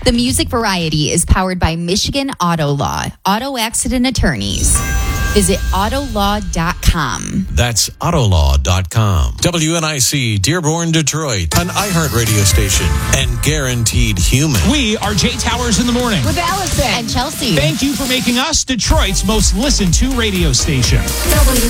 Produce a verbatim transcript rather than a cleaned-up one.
The Music Variety is powered by Michigan Auto Law, auto accident attorneys. Visit autolaw dot com. That's autolaw dot com. W N I C, Dearborn, Detroit, an iHeartRadio station and guaranteed human. We are Jay Towers in the morning. With Allison and Chelsea. Thank you for making us Detroit's most listened to radio station. W